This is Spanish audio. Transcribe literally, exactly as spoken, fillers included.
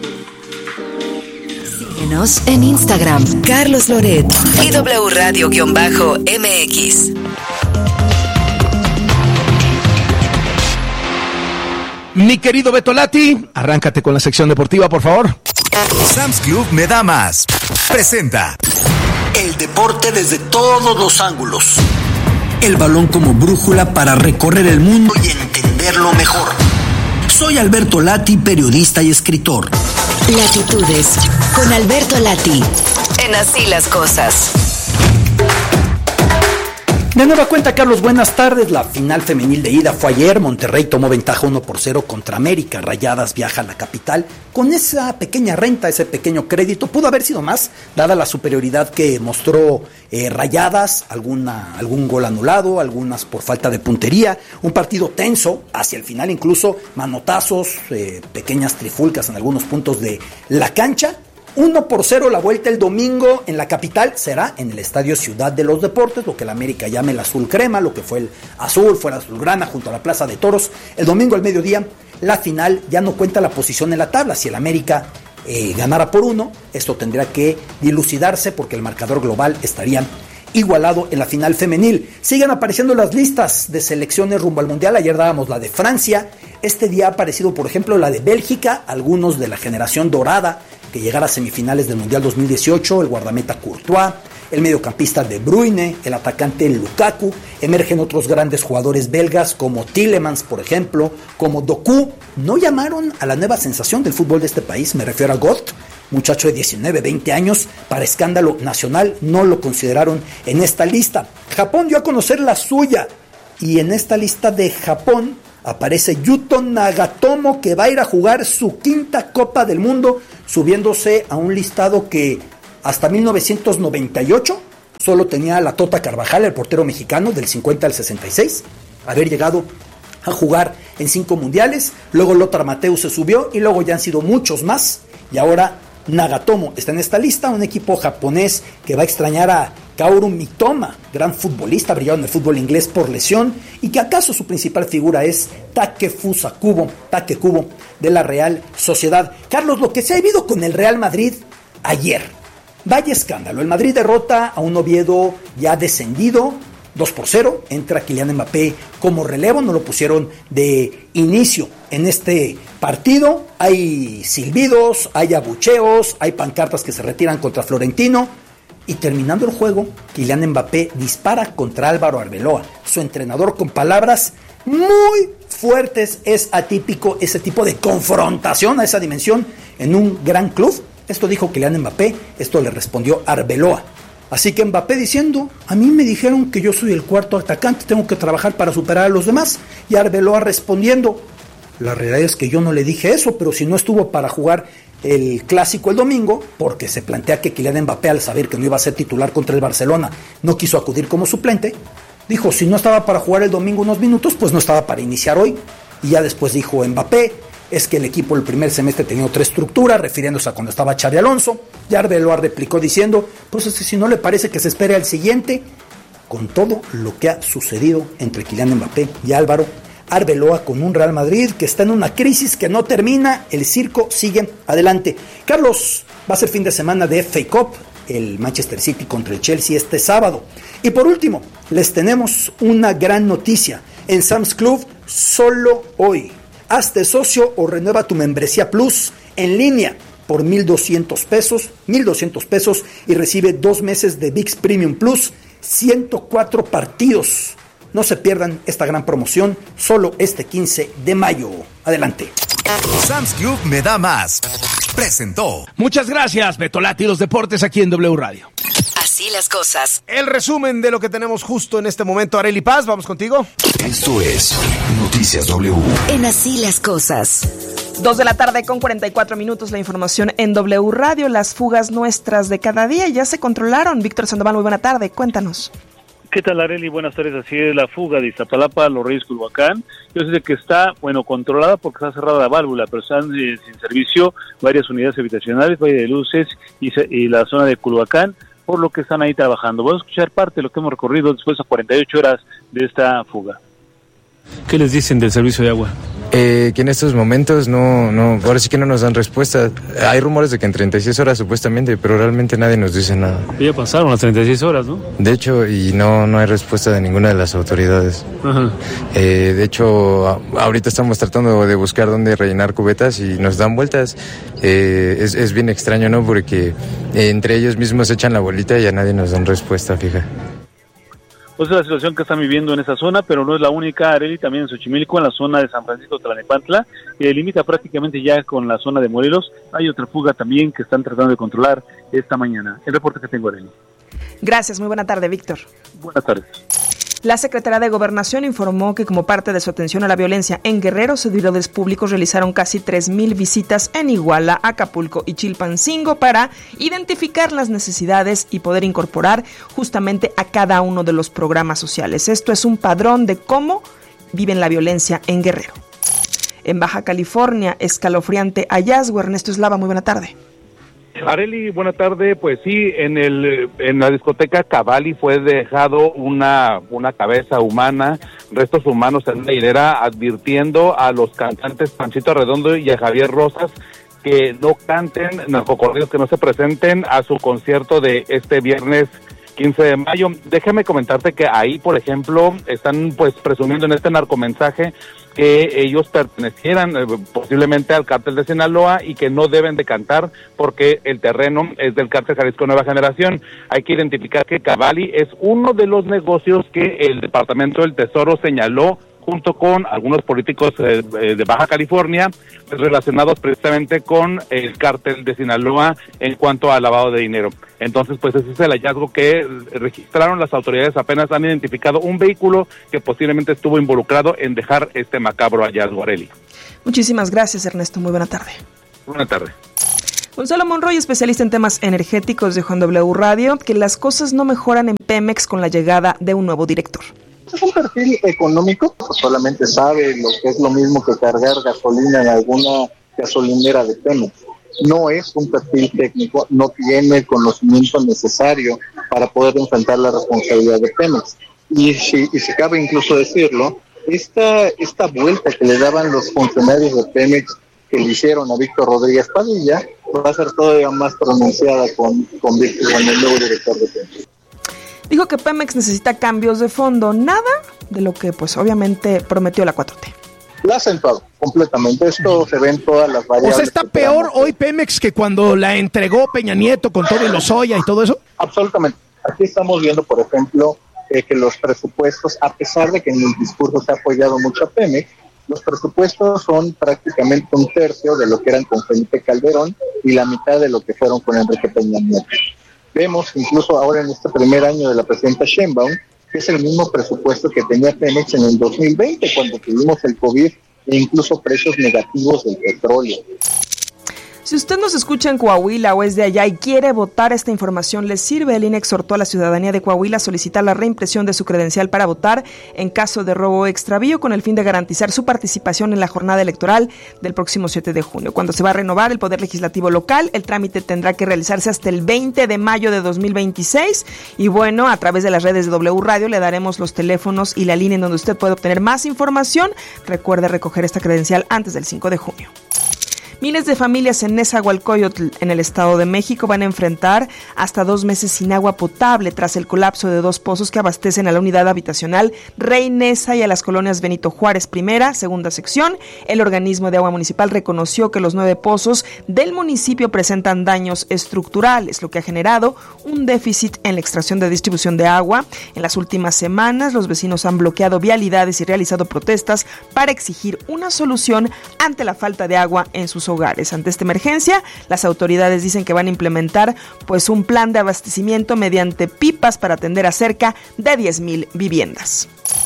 Síguenos en Instagram, Carlos Loret y W Radio-M X. Mi querido Betolati, arráncate con la sección deportiva, por favor. Sam's Club me da más. Presenta el deporte desde todos los ángulos. El balón como brújula para recorrer el mundo y entenderlo mejor. Soy Alberto Lati, periodista y escritor. Latitudes con Alberto Lati. En Así las Cosas. De nueva cuenta, Carlos, buenas tardes. La final femenil de ida fue ayer. Monterrey tomó ventaja uno por cero contra América. Rayadas viaja a la capital con esa pequeña renta, ese pequeño crédito. Pudo haber sido más, dada la superioridad que mostró eh, Rayadas, alguna, algún gol anulado, algunas por falta de puntería. Un partido tenso, hacia el final incluso manotazos, eh, pequeñas trifulcas en algunos puntos de la cancha. uno por cero la vuelta el domingo en la capital, será en el Estadio Ciudad de los Deportes, lo que la América llama el azul crema, lo que fue el azul, fue el azulgrana junto a la Plaza de Toros. El domingo al mediodía, la final ya no cuenta la posición en la tabla. Si el América eh, ganara por uno, esto tendría que dilucidarse porque el marcador global estaría igualado en la final femenil. Siguen apareciendo las listas de selecciones rumbo al Mundial. Ayer dábamos la de Francia, este día ha aparecido por ejemplo la de Bélgica, algunos de la generación dorada que llegara a semifinales del Mundial dos mil dieciocho, el guardameta Courtois, el mediocampista De Bruyne, el atacante Lukaku. Emergen otros grandes jugadores belgas como Tielemans, por ejemplo, como Doku. No llamaron a la nueva sensación del fútbol de este país, me refiero a Got, muchacho de diecinueve, veinte años, para escándalo nacional, no lo consideraron en esta lista. Japón dio a conocer la suya, y en esta lista de Japón aparece Yuto Nagatomo, que va a ir a jugar su quinta Copa del Mundo, subiéndose a un listado que hasta mil novecientos noventa y ocho solo tenía a la Tota Carvajal, el portero mexicano, del cincuenta al sesenta y seis, haber llegado a jugar en cinco mundiales. Luego Lothar Matthäus se subió y luego ya han sido muchos más, y ahora Nagatomo está en esta lista, un equipo japonés que va a extrañar a Kaoru Mitoma, gran futbolista, brillado en el fútbol inglés por lesión, y que acaso su principal figura es Takefusa Kubo, Take Kubo, de la Real Sociedad. Carlos, lo que se ha vivido con el Real Madrid ayer, vaya escándalo. El Madrid derrota a un Oviedo ya descendido, dos por cero, entra Kylian Mbappé como relevo, no lo pusieron de inicio en este partido. Hay silbidos, hay abucheos, hay pancartas que se retiran contra Florentino, y terminando el juego, Kylian Mbappé dispara contra Álvaro Arbeloa, su entrenador, con palabras muy fuertes. Es atípico ese tipo de confrontación a esa dimensión en un gran club. Esto dijo Kylian Mbappé, esto le respondió Arbeloa. Así que Mbappé diciendo, a mí me dijeron que yo soy el cuarto atacante, tengo que trabajar para superar a los demás. Y Arbeloa respondiendo, la realidad es que yo no le dije eso, pero si no estuvo para jugar el clásico el domingo, porque se plantea que Kylian Mbappé, al saber que no iba a ser titular contra el Barcelona, no quiso acudir como suplente, dijo, si no estaba para jugar el domingo unos minutos, pues no estaba para iniciar hoy. Y ya después dijo Mbappé, es que el equipo el primer semestre tenía otra estructura, refiriéndose a cuando estaba Xabi Alonso. Y Arbeloa replicó diciendo, pues es que si no le parece que se espere al siguiente. Con todo lo que ha sucedido entre Kylian Mbappé y Álvaro Arbeloa, con un Real Madrid que está en una crisis que no termina, el circo sigue adelante. Carlos, va a ser fin de semana de F A Cup, el Manchester City contra el Chelsea este sábado. Y por último, les tenemos una gran noticia. En Sam's Club, solo hoy, hazte socio o renueva tu membresía Plus en línea por mil doscientos pesos, mil doscientos pesos, y recibe dos meses de V I X Premium Plus, ciento cuatro partidos. No se pierdan esta gran promoción, solo este quince de mayo. Adelante. Sam's Club me da más. Presentó. Muchas gracias, Betolati, los deportes aquí en W Radio. Así las cosas. El resumen de lo que tenemos justo en este momento. Arely Paz, vamos contigo. Esto es Noticias W. En Así las cosas. Dos de la tarde con cuarenta y cuatro minutos, la información en W Radio. Las fugas nuestras de cada día ya se controlaron. Víctor Sandoval, muy buena tarde, cuéntanos. ¿Qué tal, Arely? Buenas tardes. Así es, la fuga de Iztapalapa a Los Reyes, Culhuacán. Yo sé que está, bueno, controlada porque está cerrada la válvula, pero están eh, sin servicio varias unidades habitacionales, Valle de Luces y, y la zona de Culhuacán, por lo que están ahí trabajando. Vamos a escuchar parte de lo que hemos recorrido después de cuarenta y ocho horas de esta fuga. ¿Qué les dicen del servicio de agua? Eh, que en estos momentos no, no, ahora sí que no nos dan respuesta. Hay rumores de que en treinta y seis horas supuestamente, pero realmente nadie nos dice nada. Ya pasaron las treinta y seis horas, ¿no? De hecho, y no, no hay respuesta de ninguna de las autoridades. Ajá. Eh, de hecho, a, ahorita estamos tratando de buscar dónde rellenar cubetas y nos dan vueltas. Eh, es, es bien extraño, ¿no? Porque eh, entre ellos mismos echan la bolita y a nadie nos dan respuesta fija. Pues es la situación que están viviendo en esa zona, pero no es la única, Arely, también en Xochimilco, en la zona de San Francisco Tlalnepantla, que limita prácticamente ya con la zona de Morelos. Hay otra fuga también que están tratando de controlar esta mañana. El reporte que tengo, Arely. Gracias, muy buena tarde, Víctor. Buenas tardes. La Secretaría de Gobernación informó que como parte de su atención a la violencia en Guerrero, servidores públicos realizaron casi tres mil visitas en Iguala, Acapulco y Chilpancingo para identificar las necesidades y poder incorporar justamente a cada uno de los programas sociales. Esto es un padrón de cómo viven la violencia en Guerrero. En Baja California, escalofriante hallazgo. Ernesto Eslava, muy buena tarde. Arely, buena tarde. Pues sí, en el en la discoteca Cavalli fue dejado una una cabeza humana, restos humanos en una hilera, advirtiendo a los cantantes Panchito Redondo y a Javier Rosas que no canten narcocorridos, que no se presenten a su concierto de este viernes quince de mayo. Déjame comentarte que ahí, por ejemplo, están pues presumiendo en este narcomensaje que ellos pertenecieran eh, posiblemente al cártel de Sinaloa y que no deben de cantar porque el terreno es del cártel Jalisco Nueva Generación. Hay que identificar que Cavalli es uno de los negocios que el Departamento del Tesoro señaló junto con algunos políticos eh, de Baja California relacionados precisamente con el cártel de Sinaloa en cuanto al lavado de dinero. Entonces, pues ese es el hallazgo que registraron las autoridades. Apenas han identificado un vehículo que posiblemente estuvo involucrado en dejar este macabro hallazgo, Arely. Muchísimas gracias, Ernesto. Muy buena tarde. Buena tarde. Gonzalo Monroy, especialista en temas energéticos de Juan W Radio, que las cosas no mejoran en Pemex con la llegada de un nuevo director. Es un perfil económico, pues solamente sabe lo que es lo mismo que cargar gasolina en alguna gasolinera de Pemex. No es un perfil técnico, no tiene el conocimiento necesario para poder enfrentar la responsabilidad de Pemex. Y si, y si cabe incluso decirlo, esta, esta vuelta que le daban los funcionarios de Pemex que le hicieron a Víctor Rodríguez Padilla va a ser todavía más pronunciada con, con, Víctor, con el nuevo director de Pemex. Dijo que Pemex necesita cambios de fondo, nada de lo que pues obviamente prometió la cuatro T. La ha acentuado completamente, esto se ve en todas las variables. O sea, ¿está peor hoy Pemex que cuando la entregó Peña Nieto con todo y Lozoya y todo eso? Absolutamente. Aquí estamos viendo, por ejemplo, eh, que los presupuestos, a pesar de que en el discurso se ha apoyado mucho a Pemex, los presupuestos son prácticamente un tercio de lo que eran con Felipe Calderón y la mitad de lo que fueron con Enrique Peña Nieto. Vemos incluso ahora en este primer año de la presidenta Sheinbaum que es el mismo presupuesto que tenía Pemex en el dos mil veinte cuando tuvimos el COVID e incluso precios negativos del petróleo. Si usted nos escucha en Coahuila o es de allá y quiere votar, esta información les sirve. El I N E exhortó a la ciudadanía de Coahuila a solicitar la reimpresión de su credencial para votar en caso de robo o extravío con el fin de garantizar su participación en la jornada electoral del próximo siete de junio. Cuando se va a renovar el Poder Legislativo local, el trámite tendrá que realizarse hasta el veinte de mayo de dos mil veintiséis. Y bueno, a través de las redes de W Radio le daremos los teléfonos y la línea en donde usted puede obtener más información. Recuerde recoger esta credencial antes del cinco de junio. Miles de familias en Nezahualcóyotl, en el Estado de México, van a enfrentar hasta dos meses sin agua potable tras el colapso de dos pozos que abastecen a la unidad habitacional Rey Neza y a las colonias Benito Juárez, primera, segunda sección. El organismo de agua municipal reconoció que los nueve pozos del municipio presentan daños estructurales, lo que ha generado un déficit en la extracción de distribución de agua. En las últimas semanas, los vecinos han bloqueado vialidades y realizado protestas para exigir una solución ante la falta de agua en sus hogares. Ante esta emergencia, las autoridades dicen que van a implementar pues un plan de abastecimiento mediante pipas para atender a cerca de diez mil viviendas.